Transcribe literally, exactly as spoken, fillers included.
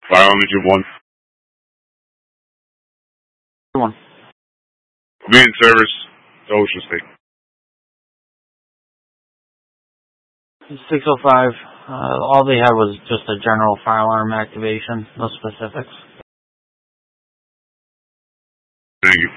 Fire on engine one. One. Be in service to Ocean State. six oh five. Uh, all they had was just a general fire alarm activation, no specifics. Thank you.